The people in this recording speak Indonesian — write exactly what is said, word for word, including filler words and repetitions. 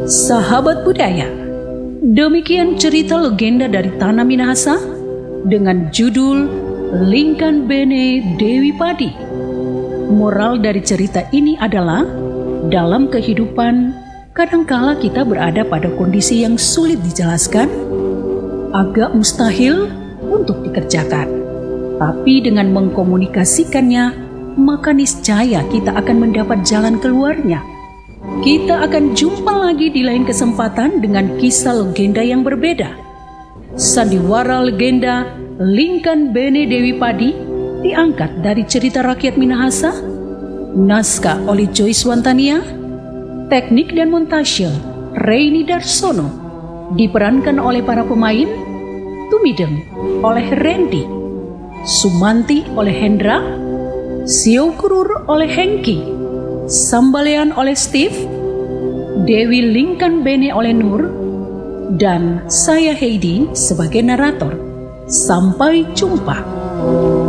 Sahabat budaya, demikian cerita legenda dari Tanah Minahasa dengan judul Lingkan Bene Dewi Padi. Moral dari cerita ini adalah, dalam kehidupan kadangkala kita berada pada kondisi yang sulit dijelaskan, agak mustahil untuk dikerjakan. Tapi dengan mengkomunikasikannya, maka niscaya kita akan mendapat jalan keluarnya. Kita akan jumpa lagi di lain kesempatan dengan kisah legenda yang berbeda. Sandiwara legenda Lingkan Bene Dewi Padi diangkat dari cerita rakyat Minahasa. Naskah oleh Joyce Wantania. Teknik dan montase Reini Darsono. Diperankan oleh para pemain: Tumideng oleh Randy, Sumanti oleh Hendra, Siokurur oleh Hengki, Sambalean oleh Steve, Dewi Lingkan Bene oleh Nur, dan saya Heidi sebagai narator. Sampai jumpa.